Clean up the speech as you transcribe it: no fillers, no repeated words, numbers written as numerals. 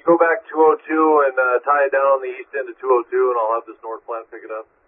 you go back 202 and tie it down on the east end of 202, and I'll have this north plant pick it up.